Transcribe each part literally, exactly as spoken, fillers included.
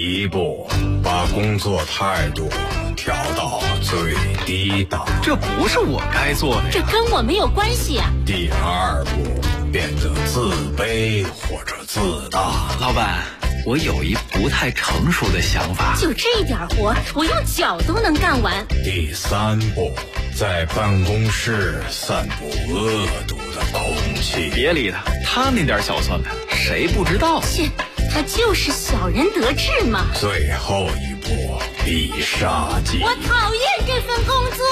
第一步，把工作态度调到最低档。 这不是我该做的， 这跟我没有关系啊。 第二步，变得自卑或者自大。 老板，我有一不太成熟的想法。 就这点活，我用脚都能干完。 第三步，在办公室散布恶毒的空气。 别理他，他那点小算盘，谁不知道？ 切，他就是小人得志嘛。 最后一步，必杀技。 我讨厌这份工作。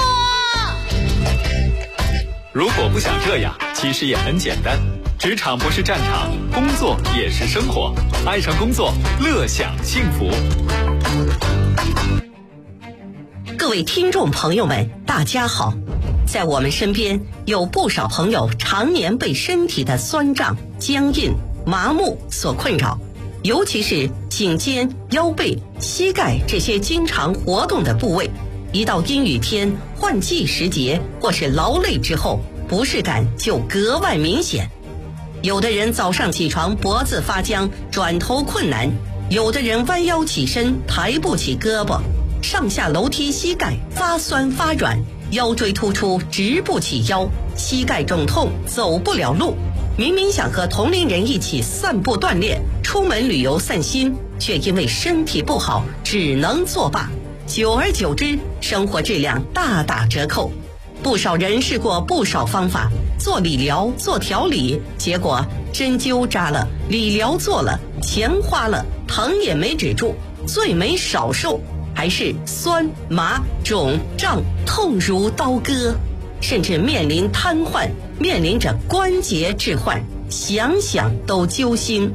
如果不想这样，其实也很简单。职场不是战场，工作也是生活。爱上工作，乐享幸福。 各位听众朋友们，大家好。在我们身边有不少朋友常年被身体的酸胀、僵硬、麻木所困扰，尤其是颈肩、腰背、膝盖这些经常活动的部位，一到阴雨天、换季时节或是劳累之后，不适感就格外明显。有的人早上起床脖子发僵，转头困难；有的人弯腰起身抬不起胳膊，上下楼梯膝盖发酸发软，腰椎突出直不起腰，膝盖肿痛走不了路。明明想和同龄人一起散步锻炼，出门旅游散心，却因为身体不好只能作罢。久而久之，生活质量大打折扣。不少人试过不少方法，做理疗、做调理，结果针灸扎了，理疗做了，钱花了，疼也没止住，最没少受，还是酸麻肿胀痛如刀割，甚至面临瘫痪，面临着关节置换，想想都揪心。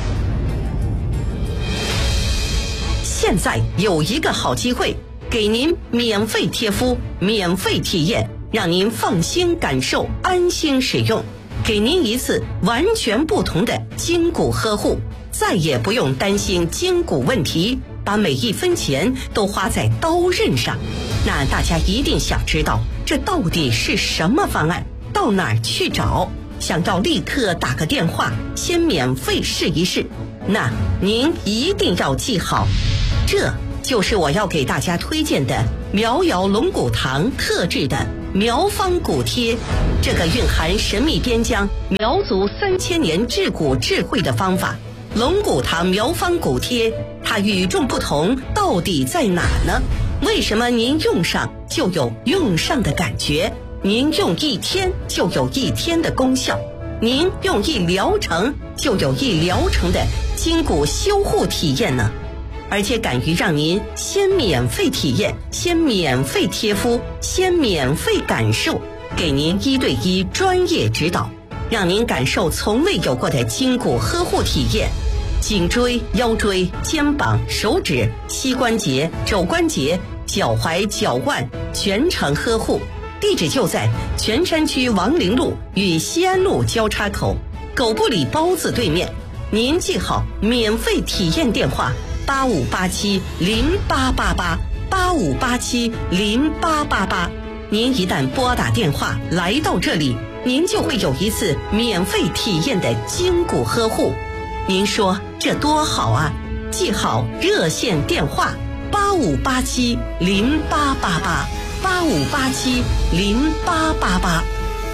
现在有一个好机会，给您免费贴敷，免费体验，让您放心感受，安心使用，给您一次完全不同的筋骨呵护，再也不用担心筋骨问题，把每一分钱都花在刀刃上。那大家一定想知道，这到底是什么方案？到哪儿去找？想要立刻打个电话，先免费试一试。那您一定要记好，这就是我要给大家推荐的苗瑶龙骨堂特制的苗方骨贴，这个蕴含神秘边疆苗族三千年治骨智慧的方法。龙骨堂苗方骨贴，它与众不同到底在哪呢？为什么您用上就有用上的感觉？您用一天就有一天的功效，您用一疗程就有一疗程的筋骨修护体验呢？而且敢于让您先免费体验，先免费贴敷，先免费感受，给您一对一专业指导，让您感受从未有过的筋骨呵护体验。颈椎、腰椎、肩膀、手指、膝关节、肘关节、脚踝、脚腕全程呵护。地址就在泉山区王陵路与西安路交叉口狗不理包子对面。您记好免费体验电话八五八七零八八八八五八七零八八八。您一旦拨打电话来到这里，您就会有一次免费体验的筋骨呵护。您说这多好啊！记好热线电话八五八七零八八八八五八七零八八八。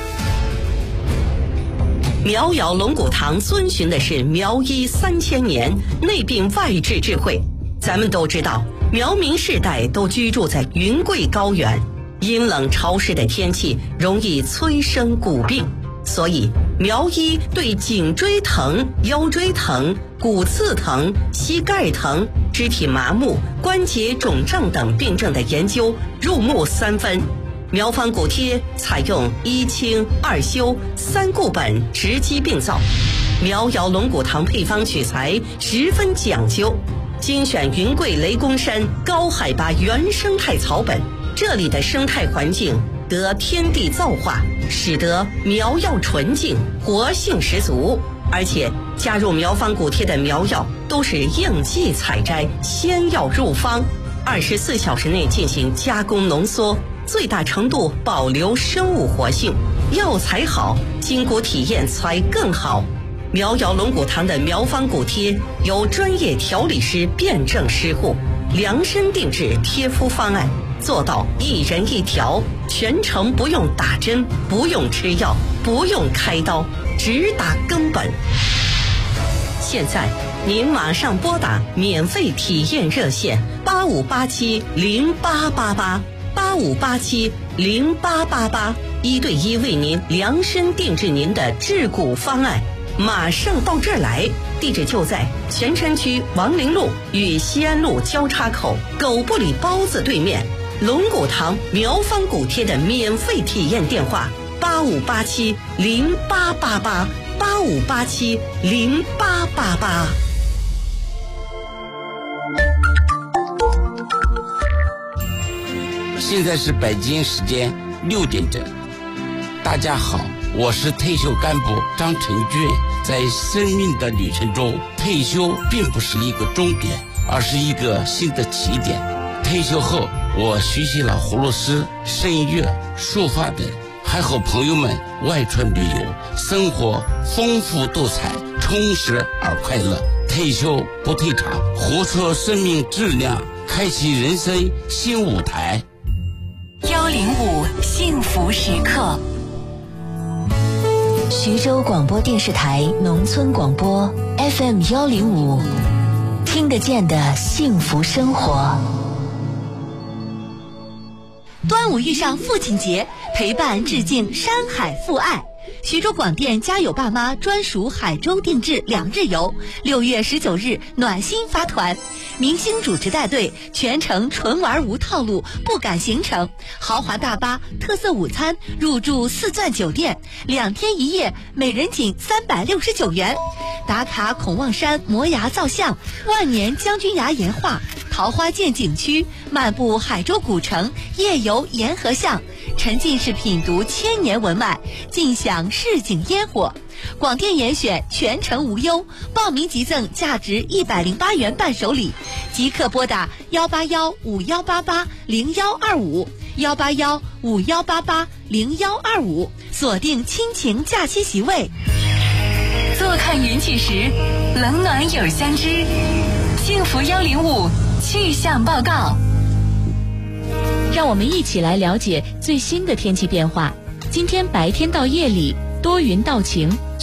苗瑶龙骨堂遵循的是苗医三千年内病外治智慧。咱们都知道，苗民世代都居住在云贵高原，阴冷潮湿的天气容易催生骨病，所以苗医对颈椎疼、腰椎疼、骨刺疼、膝盖疼、肢体麻木、关节肿胀等病症的研究入木三分。苗方骨贴采用一清二修三固本直击病灶，苗瑶龙骨堂配方取材十分讲究，精选云贵雷公山高海拔原生态草本，这里的生态环境得天地造化，使得苗药纯净，活性十足。而且加入苗方骨贴的苗药都是应季采摘，先要入方，二十四小时内进行加工浓缩，最大程度保留生物活性。药材好，筋骨体验才更好。 苗瑶龙骨堂的苗方骨贴由专业调理师辨证施护，量身定制贴敷方案，做到一人一条，全程不用打针，不用吃药，不用开刀，直达根本。现在您马上拨打免费体验热线八五八七零八八八八五八七零八八八，一对一为您量身定制您的治骨方案，马上到这儿来。地址就在泉山区王陵路与西安路交叉口狗不理包子对面。龙骨堂苗方骨贴的免费体验电话八五八七零八八八八五八七零八八八。 现在是北京时间六点整。大家好，我是退休干部张成俊。在生命的旅程中，退休并不是一个终点，而是一个新的起点。退休后，我学习了葫芦丝、声乐、书法等，还和朋友们外出旅游，生活丰富多彩，充实而快乐。退休不退场，活出生命质量，开启人生新舞台。 幺零五幸福时刻，徐州广播电视台农村广播 F M 幺零五，听得见的幸福生活。 端午遇上父亲节，陪伴致敬山海父爱。徐州广电家有爸妈专属海州定制两日游，六月十九日暖心发团，明星主持带队，全程纯玩无套路，不赶行程，豪华大巴，特色午餐，入住四钻酒店，两天一夜，每人仅三百六十九元。打卡孔望山摩崖造像，万年将军崖岩画，桃花涧景区，漫步海州古城，夜游沿河巷，沉浸式品读千年文脉，尽享市井烟火。广电严选全程无忧，报名即赠价值一百零八元伴手礼，即刻拨打幺八幺五幺八八零幺二五幺八幺五幺八八零幺二五，锁定亲情假期席位。 坐看云起时，冷暖有相知。幸福幺零五气象报告， 让我们一起来了解最新的天气变化。今天白天到夜里多云到晴。